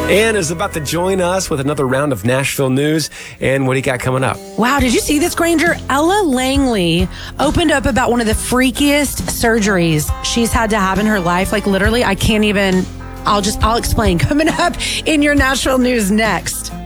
Ann is about to join us with another round of Nashville news. And what do you got coming up? Wow, did you see this, Granger? Ella Langley opened up about one of the freakiest surgeries she's had to have in her life. Like, literally, I can't even... I'll explain. Coming up in your Nashville news next.